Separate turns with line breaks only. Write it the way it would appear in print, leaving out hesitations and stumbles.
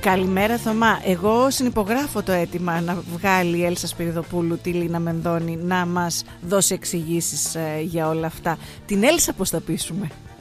Καλημέρα Θωμά. Εγώ συνυπογράφω το αίτημα να βγάλει η Έλσα Σπυριδοπούλου τη Λίνα Μενδώνη να μας δώσει εξηγήσεις για όλα αυτά. Την Έλσα πώς θα πείσουμε?